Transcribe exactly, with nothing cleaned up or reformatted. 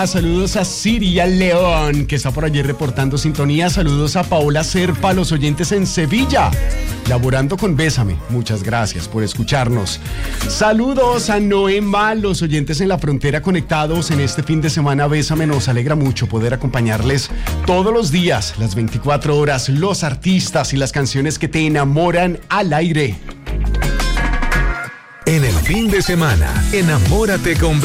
Bogotá. Saludos a Siria León, que está por allí reportando sintonía. Saludos a Paola Serpa, los oyentes en Sevilla, laborando con Bésame. Muchas gracias por escucharnos. Saludos a Noema, los oyentes en la frontera conectados en este fin de semana. Bésame, nos alegra mucho poder acompañarles todos los días, las veinticuatro horas, los artistas y las canciones que te enamoran al aire. En el fin de semana, enamórate con